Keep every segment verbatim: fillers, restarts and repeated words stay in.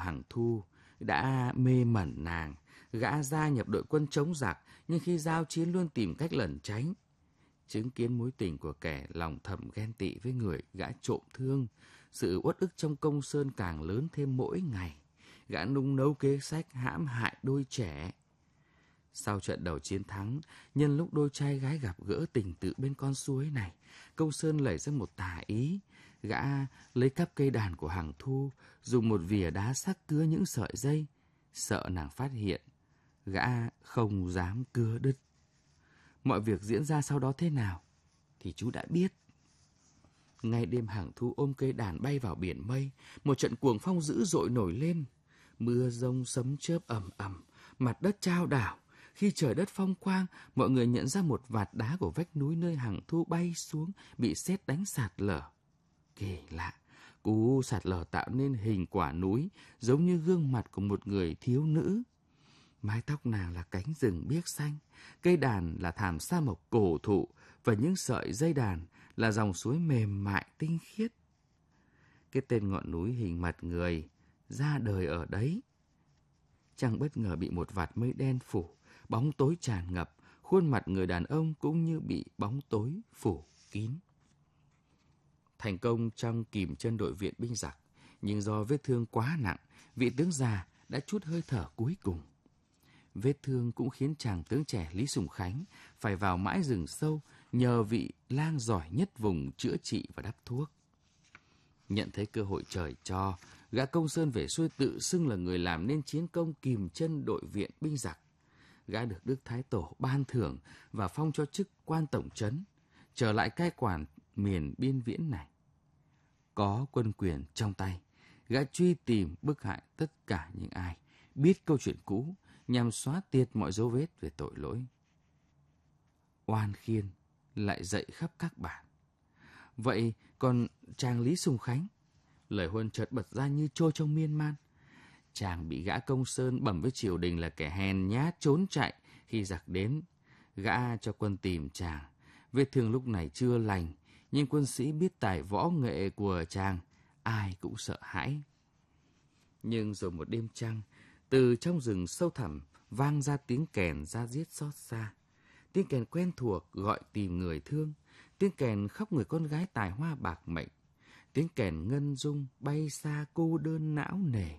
Hằng Thu đã mê mẩn nàng. Gã gia nhập đội quân chống giặc, nhưng khi giao chiến luôn tìm cách lẩn tránh. Chứng kiến mối tình của kẻ lòng thầm ghen tị với người gã trộm thương, sự uất ức trong Công Sơn càng lớn thêm mỗi ngày. Gã nung nấu kế sách hãm hại đôi trẻ. Sau trận đầu chiến thắng, nhân lúc đôi trai gái gặp gỡ tình tự bên con suối này, Công Sơn lẩy ra một tà ý. Gã lấy cắp cây đàn của Hằng Thu, dùng một vỉa đá sắc cưa những sợi dây. Sợ nàng phát hiện, gã không dám cưa đứt. Mọi việc diễn ra sau đó thế nào thì chú đã biết. Ngay đêm Hằng Thu ôm cây đàn bay vào biển mây, một trận cuồng phong dữ dội nổi lên. Mưa giông sấm chớp ầm ầm, mặt đất chao đảo. Khi trời đất phong quang, mọi người nhận ra một vạt đá của vách núi nơi Hằng Thu bay xuống bị sét đánh sạt lở. Kỳ lạ, cú sạt lở tạo nên hình quả núi giống như gương mặt của một người thiếu nữ. Mái tóc nàng là cánh rừng biếc xanh, cây đàn là thảm sa mộc cổ thụ và những sợi dây đàn là dòng suối mềm mại tinh khiết. Cái tên ngọn núi hình mặt người ra đời ở đấy. Chẳng bất ngờ bị một vạt mây đen phủ, bóng tối tràn ngập, khuôn mặt người đàn ông cũng như bị bóng tối phủ kín. Thành công trong kìm chân đội viện binh giặc, nhưng do vết thương quá nặng, vị tướng già đã trút hơi thở cuối cùng. Vết thương cũng khiến chàng tướng trẻ Lý Sùng Khánh phải vào mãi rừng sâu nhờ vị lang giỏi nhất vùng chữa trị và đắp thuốc. Nhận thấy cơ hội trời cho, gã Công Sơn về xuôi tự xưng là người làm nên chiến công kìm chân đội viện binh giặc. Gã được Đức Thái Tổ ban thưởng và phong cho chức quan tổng trấn, trở lại cai quản miền biên viễn này. Có quân quyền trong tay, gã truy tìm bức hại tất cả những ai biết câu chuyện cũ, nhằm xóa tiệt mọi dấu vết về tội lỗi. Oan khiên lại dậy khắp các bản. Vậy còn chàng Lý Sùng Khánh? Lời Huân chợt bật ra như trôi trong miên man. Chàng bị gã Công Sơn bẩm với triều đình là kẻ hèn nhát trốn chạy khi giặc đến. Gã cho quân tìm chàng. Vết thương lúc này chưa lành, nhưng quân sĩ biết tài võ nghệ của chàng, ai cũng sợ hãi. Nhưng rồi một đêm trăng, từ trong rừng sâu thẳm vang ra tiếng kèn da diết xót xa. Tiếng kèn quen thuộc gọi tìm người thương, tiếng kèn khóc người con gái tài hoa bạc mệnh, tiếng kèn ngân dung bay xa cô đơn não nề.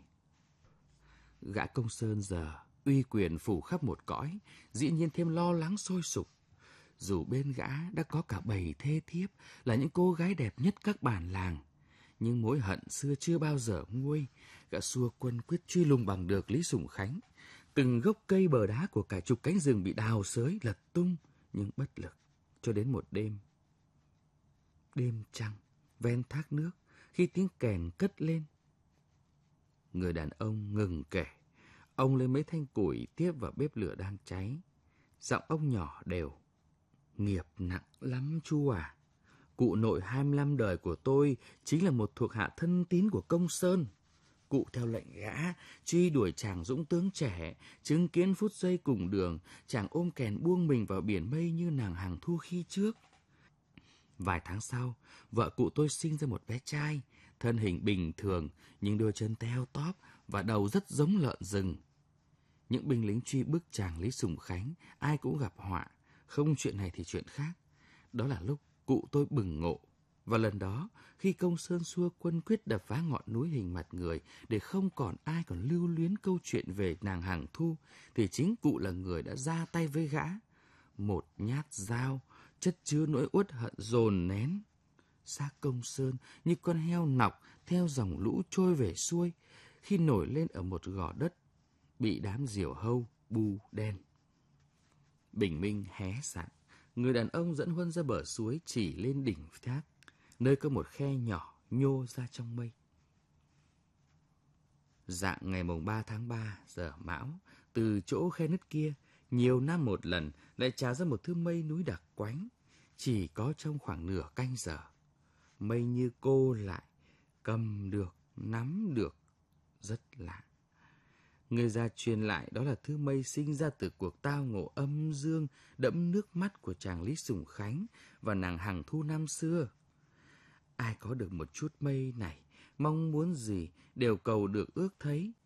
Gã Công Sơn giờ uy quyền phủ khắp một cõi, dĩ nhiên thêm lo lắng sôi sục. Dù bên gã đã có cả bầy thê thiếp là những cô gái đẹp nhất các bản làng, nhưng mối hận xưa chưa bao giờ nguôi. Gã xua quân quyết truy lùng bằng được Lý Sùng Khánh. Từng gốc cây bờ đá của cả chục cánh rừng bị đào xới lật tung, nhưng bất lực. Cho đến một đêm, đêm trăng ven thác nước, khi tiếng kèn cất lên, người đàn ông ngừng kể. Ông lấy mấy thanh củi tiếp vào bếp lửa đang cháy. Giọng ông nhỏ đều: "Nghiệp nặng lắm chú à. Cụ nội hai mươi lăm đời của tôi chính là một thuộc hạ thân tín của Công Sơn. Cụ theo lệnh gã truy đuổi chàng dũng tướng trẻ, chứng kiến phút giây cùng đường, chàng ôm kèn buông mình vào biển mây như nàng Hằng Thu khi trước. Vài tháng sau, vợ cụ tôi sinh ra một bé trai, thân hình bình thường nhưng đôi chân teo tóp và đầu rất giống lợn rừng. Những binh lính truy bức chàng Lý Sùng Khánh, ai cũng gặp họa, không chuyện này thì chuyện khác. Đó là lúc cụ tôi bừng ngộ. Và lần đó, khi Công Sơn xua quân quyết đập phá ngọn núi hình mặt người để không còn ai còn lưu luyến câu chuyện về nàng Hằng Thu, thì chính cụ là người đã ra tay với gã. Một nhát dao, chất chứa nỗi uất hận dồn nén. Xác Công Sơn như con heo nọc theo dòng lũ trôi về xuôi, khi nổi lên ở một gò đất, bị đám diều hâu bu đen. Bình minh hé sáng, người đàn ông dẫn Huân ra bờ suối chỉ lên đỉnh thác, nơi có một khe nhỏ nhô ra trong mây. Rạng ngày mùng ba tháng ba giờ mão, từ chỗ khe nứt kia, nhiều năm một lần lại trào ra một thứ mây núi đặc quánh, chỉ có trong khoảng nửa canh giờ. Mây như cô lại, cầm được, nắm được, rất lạ. Người già truyền lại đó là thứ mây sinh ra từ cuộc tao ngộ âm dương đẫm nước mắt của chàng Lý Sùng Khánh và nàng Hằng Thu năm xưa. Ai có được một chút mây này, mong muốn gì đều cầu được ước thấy,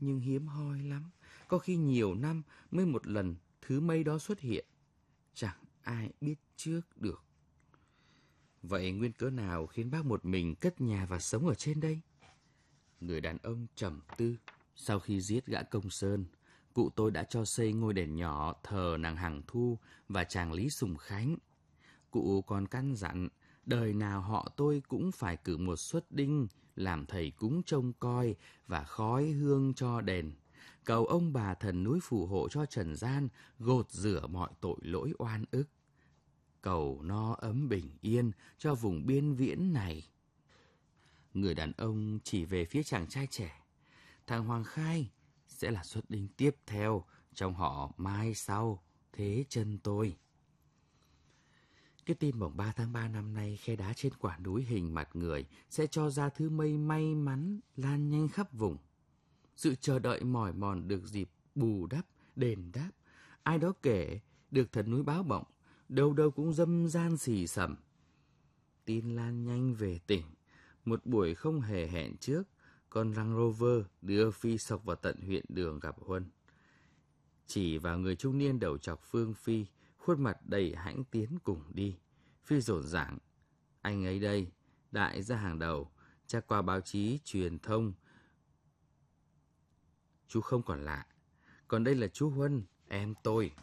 nhưng hiếm hoi lắm. Có khi nhiều năm mới một lần thứ mây đó xuất hiện. Chẳng ai biết trước được. Vậy nguyên cớ nào khiến bác một mình cất nhà và sống ở trên đây? Người đàn ông trầm tư. Sau khi giết gã Công Sơn, cụ tôi đã cho xây ngôi đền nhỏ thờ nàng Hằng Thu và chàng Lý Sùng Khánh. Cụ còn căn dặn, đời nào họ tôi cũng phải cử một suất đinh làm thầy cúng trông coi và khói hương cho đền. Cầu ông bà thần núi phù hộ cho trần gian, gột rửa mọi tội lỗi oan ức. Cầu no ấm bình yên cho vùng biên viễn này. Người đàn ông chỉ về phía chàng trai trẻ. Thằng Hoàng Khai sẽ là suất đinh tiếp theo trong họ mai sau, thế chân tôi. Cái tin mồng ba tháng ba năm nay khe đá trên quả núi hình mặt người sẽ cho ra thứ mây may mắn lan nhanh khắp vùng. Sự chờ đợi mỏi mòn được dịp bù đắp, đền đáp. Ai đó kể được thần núi báo bọng, đâu đâu cũng dâm gian xì xầm. Tin lan nhanh về tỉnh. Một buổi không hề hẹn trước, con Range Rover đưa Phi sộc vào tận huyện Đường gặp Huân. Chỉ vào người trung niên đầu chọc Phương Phi, khuôn mặt đầy hãnh tiến cùng đi. Phi rộn ràng: anh ấy đây, đại gia hàng đầu, chắc qua báo chí, truyền thông chú không còn lạ. Còn đây là chú Huân, em tôi.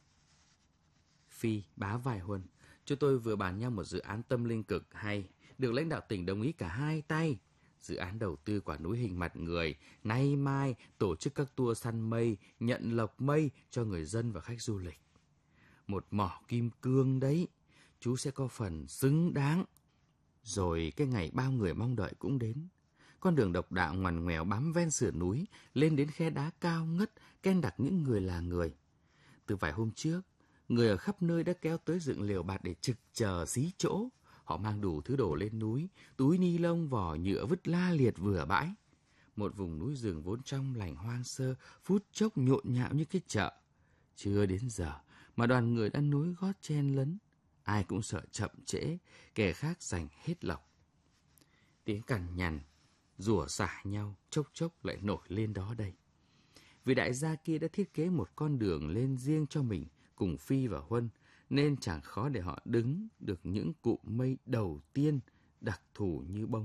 Phi bá vai Huân: chúng tôi vừa bàn nhau một dự án tâm linh cực hay, được lãnh đạo tỉnh đồng ý cả hai tay. Dự án đầu tư quả núi hình mặt người, nay mai tổ chức các tour săn mây, nhận lộc mây cho người dân và khách du lịch. Một mỏ kim cương đấy, chú sẽ có phần xứng đáng. Rồi cái ngày bao người mong đợi cũng đến. Con đường độc đạo ngoằn ngoèo bám ven sườn núi, lên đến khe đá cao ngất, ken đặc những người là người. Từ vài hôm trước, người ở khắp nơi đã kéo tới dựng lều bạt để trực chờ xí chỗ. Họ mang đủ thứ đồ lên núi, túi ni lông, vỏ nhựa vứt la liệt vừa bãi. Một vùng núi rừng vốn trong lành hoang sơ, phút chốc nhộn nhạo như cái chợ. Chưa đến giờ mà đoàn người đã nối gót chen lấn. Ai cũng sợ chậm trễ, kẻ khác giành hết lộc. Tiếng cằn nhằn, rủa xả nhau, chốc chốc lại nổi lên đó đây. Vị đại gia kia đã thiết kế một con đường lên riêng cho mình cùng Phi và Huân, nên chẳng khó để họ đứng được những cụm mây đầu tiên đặc thù như bông.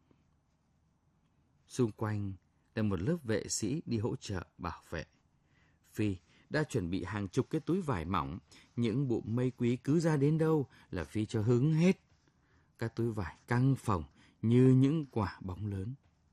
Xung quanh là một lớp vệ sĩ đi hỗ trợ bảo vệ. Phi đã chuẩn bị hàng chục cái túi vải mỏng, những bụm mây quý cứ ra đến đâu là Phi cho hứng hết. Các túi vải căng phồng như những quả bóng lớn.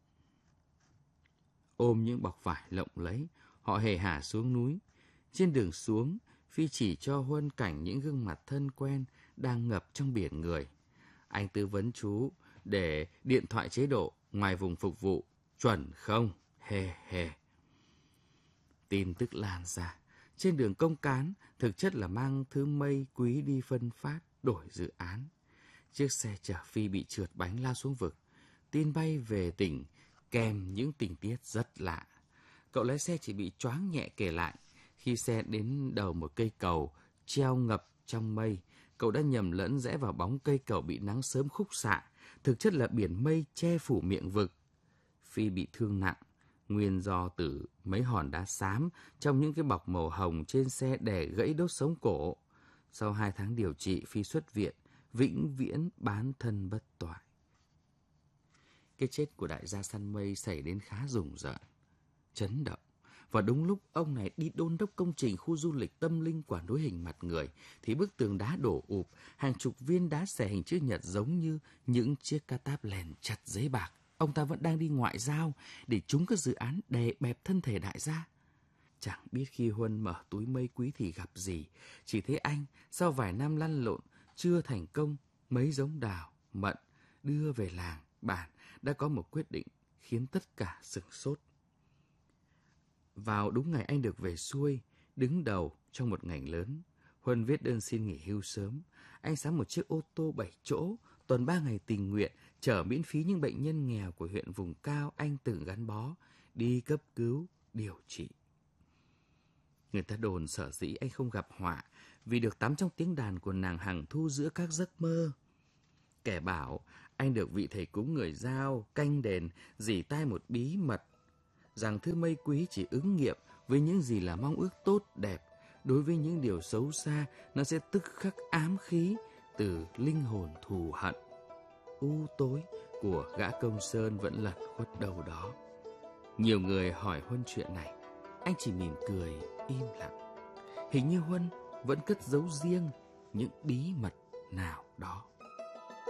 Ôm những bọc vải lộng lẫy, họ hề hả xuống núi. Trên đường xuống, Phi chỉ cho Huân cảnh những gương mặt thân quen đang ngập trong biển người. Anh tư vấn chú để điện thoại chế độ ngoài vùng phục vụ chuẩn không? Hề hề. Tin tức lan ra. Trên đường công cán, thực chất là mang thứ mây quý đi phân phát, đổi dự án. Chiếc xe chở Phi bị trượt bánh lao xuống vực. Tin bay về tỉnh kèm những tình tiết rất lạ. Cậu lái xe chỉ bị choáng nhẹ kể lại. Khi xe đến đầu một cây cầu treo ngập trong mây, cậu đã nhầm lẫn rẽ vào bóng cây cầu bị nắng sớm khúc xạ. Thực chất là biển mây che phủ miệng vực. Phi bị thương nặng, nguyên do từ mấy hòn đá xám trong những cái bọc màu hồng trên xe đè gãy đốt sống cổ. Sau hai tháng điều trị, Phi xuất viện, vĩnh viễn bán thân bất toại. Cái chết của đại gia săn mây xảy đến khá rùng rợn, chấn động. Và đúng lúc ông này đi đôn đốc công trình khu du lịch tâm linh quả núi hình mặt người, thì bức tường đá đổ ụp, hàng chục viên đá xẻ hình chữ nhật giống như những chiếc ca táp lèn chặt giấy bạc. Ông ta vẫn đang đi ngoại giao để trúng các dự án đè bẹp thân thể đại gia. Chẳng biết khi Huân mở túi mây quý thì gặp gì, chỉ thấy anh sau vài năm lăn lộn chưa thành công, mấy giống đào, mận đưa về làng bản đã có một quyết định khiến tất cả sửng sốt. Vào đúng ngày anh được về xuôi, đứng đầu trong một ngành lớn, Huân viết đơn xin nghỉ hưu sớm. Anh sắm một chiếc ô tô bảy chỗ, tuần ba ngày tình nguyện, chở miễn phí những bệnh nhân nghèo của huyện vùng cao anh từng gắn bó, đi cấp cứu, điều trị. Người ta đồn sở dĩ anh không gặp họa vì được tắm trong tiếng đàn của nàng Hằng Thu giữa các giấc mơ. Kẻ bảo anh được vị thầy cúng người Dao canh đền dỉ tai một bí mật. rằng thứ mây quý chỉ ứng nghiệm với những gì là mong ước tốt đẹp. Đối với những điều xấu xa, nó sẽ tức khắc ám khí từ linh hồn thù hận. U tối của gã Công Sơn vẫn lẩn khuất đâu đó. Nhiều người hỏi Huân chuyện này, anh chỉ mỉm cười im lặng. Hình như Huân vẫn cất giấu riêng những bí mật nào đó.